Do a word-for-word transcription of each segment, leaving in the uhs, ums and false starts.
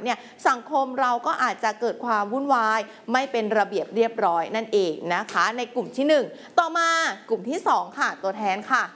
เนี่ยสังคมเราก็อาจจะเกิดความวุ่นวายไม่เป็นระเบียบเรียบร้อยนั่นเองนะคะในกลุ่มที่หนึ่งต่อมากลุ่มที่สองค่ะตัวแทนค่ะ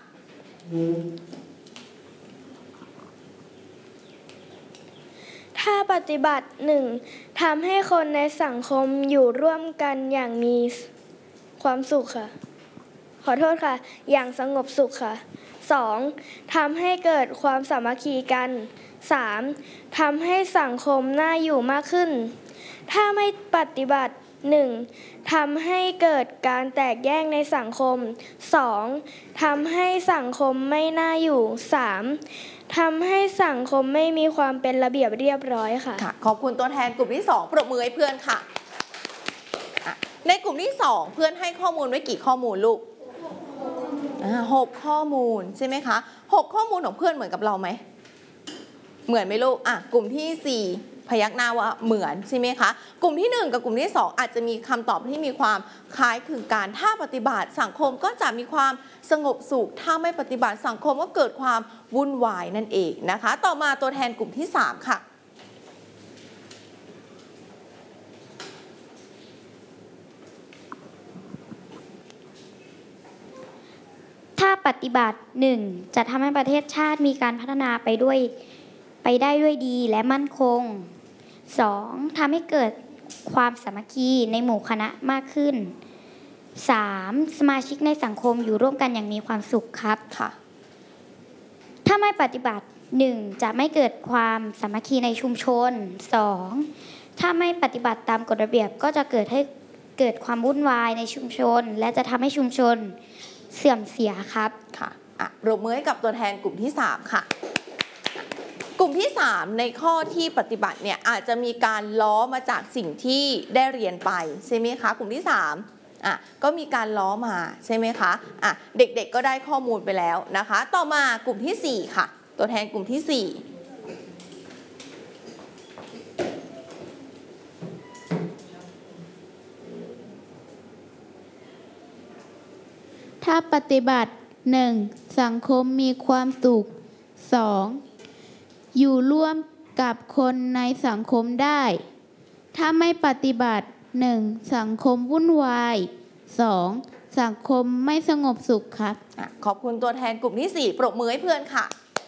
ถ้าปฏิบัติหนึ่งทำให้คนในสังคมอยู่ร่วมกันอย่างมีความสุขค่ะขอโทษค่ะอย่างสงบสุขค่ะสองทำให้เกิดความสามัคคีกันสามทำให้สังคมน่าอยู่มากขึ้นถ้าไม่ปฏิบัติหนึ่งทำให้เกิดการแตกแยกในสังคมสองทำให้สังคมไม่น่าอยู่สามทำให้สังคมไม่มีความเป็นระเบียบเรียบร้อยค่ะขอบคุณตัวแทนกลุ่มที่สองปรบมือให้เพื่อนค่ะในกลุ่มที่สองเพื่อนให้ข้อมูลไว้กี่ข้อมูลลูกหกข้อมูลใช่ไหมคะหกข้อมูลของเพื่อนเหมือนกับเราไหมเหมือนไหมลูกอ่ะกลุ่มที่สี่พยักหน้าว่าเหมือนใช่ไหมคะกลุ่มที่หนึ่งกับกลุ่มที่สองอาจจะมีคำตอบที่มีความคล้ายคลึงกันถ้าปฏิบัติสังคมก็จะมีความสงบสุขถ้าไม่ปฏิบัติสังคมก็เกิดความวุ่นวายนั่นเองนะคะต่อมาตัวแทนกลุ่มที่สามค่ะถ้าปฏิบัติหนึ่งจะทำให้ประเทศชาติมีการพัฒนาไปด้วยไปได้ด้วยดีและมั่นคงสองทำให้เกิดความสามัคคีในหมู่คณะมากขึ้นสามสมาชิกในสังคมอยู่ร่วมกันอย่างมีความสุขครับค่ะถ้าไม่ปฏิบัติหนึ่งจะไม่เกิดความสามัคคีในชุมชนสองถ้าไม่ปฏิบัติตามกฎระเบียบก็จะเกิดให้เกิดความวุ่นวายในชุมชนและจะทำให้ชุมชนเสื่อมเสียครับค่ะอ่ะปรบมือให้กับตัวแทนกลุ่มที่สามค่ะกลุ่มที่สามในข้อที่ปฏิบัติเนี่ยอาจจะมีการล้อมาจากสิ่งที่ได้เรียนไปใช่ไหมคะกลุ่มที่สามอ่ะก็มีการล้อมาใช่ไหมคะอ่ะเด็กๆก็ได้ข้อมูลไปแล้วนะคะต่อมากลุ่มที่สี่ค่ะตัวแทนกลุ่มที่สี่ถ้าปฏิบัติหนึ่งสังคมมีความสุขสองอยู่ร่วมกับคนในสังคมได้ถ้าไม่ปฏิบัติหนึ่งสังคมวุ่นวายสองสังคมไม่สงบสุขครับขอบคุณตัวแทนกลุ่มที่สี่ปรบมือให้เพื่อนค่ะ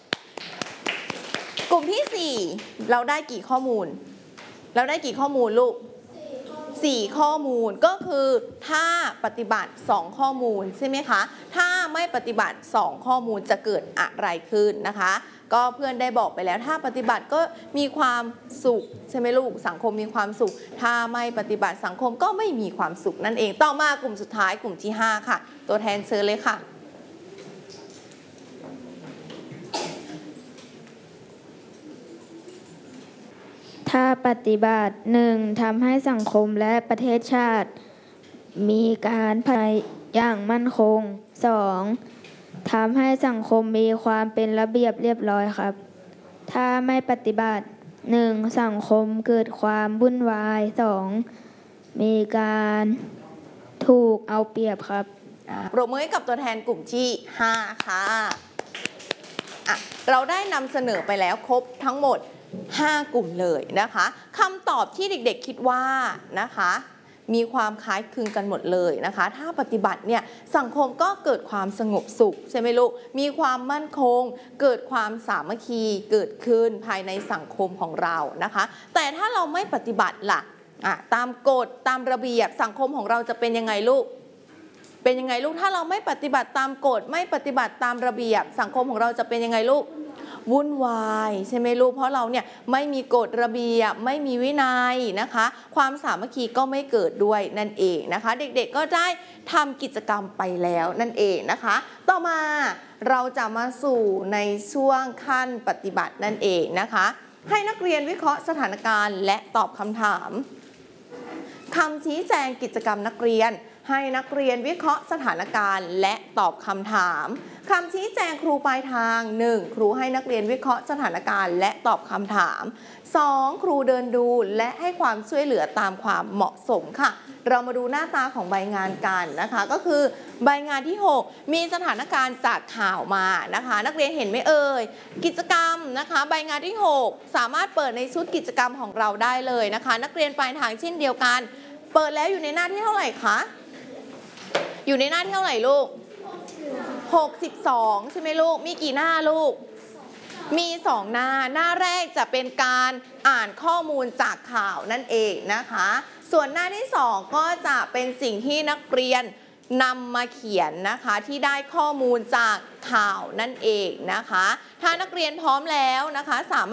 กลุ่มที่สี่เราได้กี่ข้อมูลเราได้กี่ข้อมูลลูกสี่ข้อมูลก็คือถ้าปฏิบัติสองข้อมูลใช่ไหมคะถ้าไม่ปฏิบัติสองข้อมูลจะเกิดอะไรขึ้นนะคะก็เพื่อนได้บอกไปแล้วถ้าปฏิบัติก็มีความสุขใช่ไหมลูกสังคมมีความสุขถ้าไม่ปฏิบัติสังคมก็ไม่มีความสุขนั่นเองต่อมากลุ่มสุดท้ายกลุ่มที่ห้าค่ะตัวแทนเชิญเลยค่ะถ้าปฏิบัติหนึ่งทำให้สังคมและประเทศชาติมีการพัฒนาอย่างมั่นคงสองทำให้สังคมมีความเป็นระเบียบเรียบร้อยครับถ้าไม่ปฏิบัติหนึ่งสังคมเกิดความวุ่นวายสองมีการถูกเอาเปรียบครับปรบมือให้กับตัวแทนกลุ่มที่ห้าค่ะอ่ะเราได้นำเสนอไปแล้วครบทั้งหมดห้ากลุ่มเลยนะคะคำตอบที่เด็กๆคิดว่านะคะมีความคล้ายคลึงกันหมดเลยนะคะถ้าปฏิบัติเนี่ยสังคมก็เกิดความสงบสุขใช่ไหมลูกมีความมั่นคงเกิดความสามัคคีเกิดขึ้นภายในสังคมของเรานะคะแต่ถ้าเราไม่ปฏิบัติล่ะอ่ะตามกฎตามระเบียบสังคมของเราจะเป็นยังไงลูกเป็นยังไงลูกถ้าเราไม่ปฏิบัติตามกฎไม่ปฏิบัติตามระเบียบสังคมของเราจะเป็นยังไงลูกวุ่นวายใช่ไหมลูกเพราะเราเนี่ยไม่มีกฎระเบียบไม่มีวินัยนะคะความสามัคคีก็ไม่เกิดด้วยนั่นเองนะคะเด็กๆก็ได้ทำกิจกรรมไปแล้วนั่นเองนะคะต่อมาเราจะมาสู่ในช่วงขั้นปฏิบัตินั่นเองนะคะให้นักเรียนวิเคราะห์สถานการณ์และตอบคำถามคำชี้แจงกิจกรรมนักเรียนให้นักเรียนวิเคราะห์สถานการณ์และตอบคำถามคำชี้แจงครูปลายทาง หนึ่ง ครูให้นักเรียนวิเคราะห์สถานการณ์และตอบคำถาม สอง ครูเดินดูและให้ความช่วยเหลือตามความเหมาะสมค่ะ เรามาดูหน้าตาของใบงานกันนะคะ ก็คือใบงานที่ หก มีสถานการณ์จากข่าวมานะคะ นักเรียนเห็นไหมเอ่ยกิจกรรมนะคะ ใบงานที่ หก สามารถเปิดในชุดกิจกรรมของเราได้เลยนะคะ นักเรียนปลายทางเช่นเดียวกัน เปิดแล้วอยู่ในหน้าที่เท่าไหร่คะอยู่ในหน้าที่เท่าไหร่ลูกหกสิบสองใช่ไหมลูกมีกี่หน้าลูกมีสองหน้าหน้าแรกจะเป็นการอ่านข้อมูลจากข่าวนั่นเองนะคะส่วนหน้าที่สองก็จะเป็นสิ่งที่นักเรียนนำมาเขียนนะคะที่ได้ข้อมูลจากข่าวนั่นเองนะคะถ้านักเรียนพร้อมแล้วนะคะสามารถ